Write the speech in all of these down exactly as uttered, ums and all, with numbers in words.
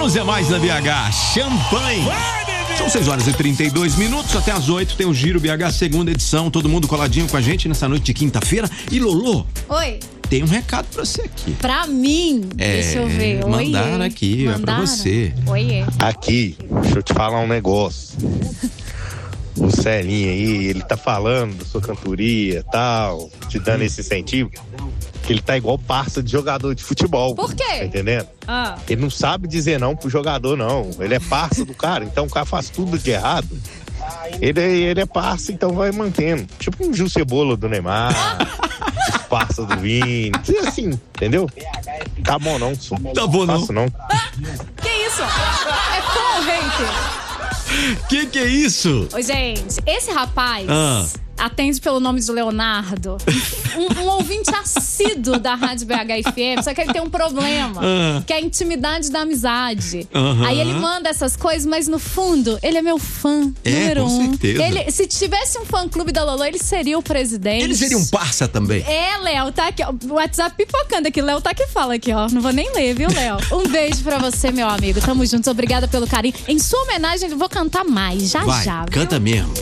menos é mais na B H. Champanhe. São seis horas e trinta e dois minutos, até às oito tem o Giro B H, segunda edição. Todo mundo coladinho com a gente nessa noite de quinta-feira. E Lolô. Oi. Tem um recado pra você aqui. Pra mim? É, deixa eu ver. Mandaram Oiê. aqui, mandaram. É pra você. Oiê. Aqui, deixa eu te falar um negócio. O Celinho aí, ele tá falando da sua cantoria e tal, te dando esse incentivo, que ele tá igual parça de jogador de futebol. Por quê? Tá entendendo? Ah. Ele não sabe dizer não pro jogador, não. Ele é parça do cara, então o cara faz tudo de errado. Ele, ele é parça, então vai mantendo. Tipo um Gil Cebola do Neymar, os parça do Vini, assim, entendeu? Tá bom não, só. Tá bom não. Faço não. Que isso? É fã ou hater? Que que é isso? Ô, gente, esse rapaz Ah. atende pelo nome de Leonardo, um, um ouvinte assíduo da Rádio B H F M, só que ele tem um problema, Ah. que é a intimidade da amizade. Aham. Aí ele manda essas coisas, mas no fundo, ele é meu fã, É, número com um. certeza. Ele, se tivesse um fã-clube da Lolô, ele seria o presidente. Ele seria um parça também. É, Léo, tá aqui, ó. O WhatsApp pipocando aqui. Léo tá aqui, fala aqui, ó. Não vou nem ler, viu, Léo? Um beijo pra você, meu amigo. Tamo juntos, obrigada pelo carinho. Em sua homenagem, eu vou cantar mais, já Vai, já. Viu? canta mesmo.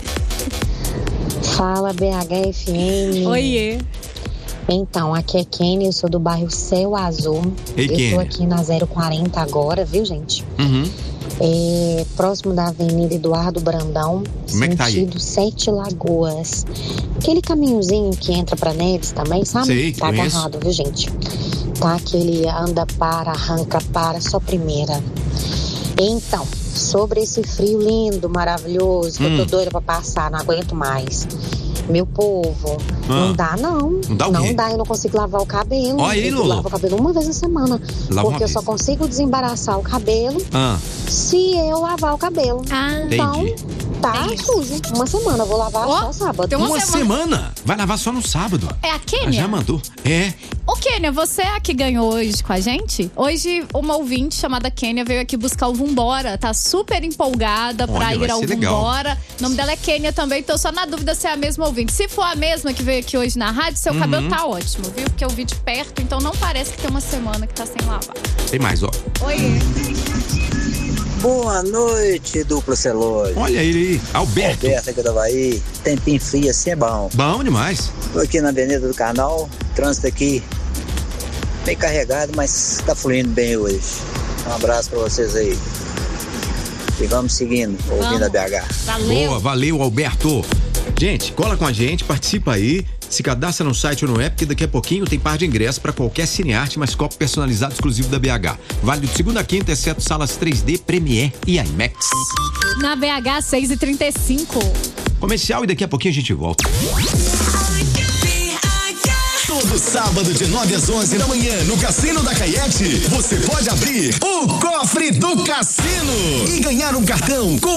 Fala B H F M. Oiê. Então, aqui é Kenny, eu sou do bairro Céu Azul. Ei, eu Kenny. tô aqui na zero quarenta agora, viu, gente? Uhum. É, próximo da Avenida Eduardo Brandão, Como é que tá aí? sentido Sete Lagoas. Aquele caminhozinho que entra pra Neves também, sabe? Sei, tá conheço. agarrado, viu, gente? Tá aquele anda, para, arranca, para, só primeira. Então, sobre esse frio lindo, maravilhoso, que Hum. eu tô doida pra passar, não aguento mais. Meu povo, Ah. não dá não. Não dá o quê? eu não consigo lavar o cabelo. Olha aí, eu Lolo. lavo o cabelo uma vez na semana. Lava uma porque eu vez. só consigo desembaraçar o cabelo Ah, se eu lavar o cabelo. Ah, Então, entendi. tá Entendi. sujo. Uma semana, eu vou lavar Ó, só sábado. tem uma uma semana. semana. Vai lavar só no sábado. é a Ah, Kênia? já mandou. É. Ô, Kênia, você é a que ganhou hoje com a gente? Hoje, uma ouvinte chamada Kênia veio aqui buscar o Vambora. Tá super empolgada pra Olha, vai ir ao ser legal. Vambora. O nome dela é Kênia também. Tô só na dúvida se é a mesma ouvinte. Se for a mesma que veio aqui hoje na rádio, seu Uhum. cabelo tá ótimo, viu? Porque eu vi de perto, então não parece que tem uma semana que tá sem lavar. Tem mais, ó. Oi. Boa noite, duplo celulose. Olha ele aí. Alberto. Alberto aqui do Havaí. Tempinho frio assim é bom. Bom demais. Tô aqui na Avenida do Canal. Trânsito aqui bem carregado, mas tá fluindo bem hoje. Um abraço pra vocês aí. E vamos seguindo, ouvindo Vamos. a B H. Valeu. Boa, valeu, Alberto. Gente, cola com a gente, participa aí. Se cadastra no site ou no app, que daqui a pouquinho tem par de ingressos para qualquer cinearte, mas copo personalizado exclusivo da B H. Válido de segunda a quinta, exceto salas três D, Premiere e IMAX. Na B H seis e trinta e cinco. Comercial e daqui a pouquinho a gente volta. Todo sábado de nove às onze da manhã no Cassino da Caiete, você pode abrir o cofre do cassino e ganhar um cartão com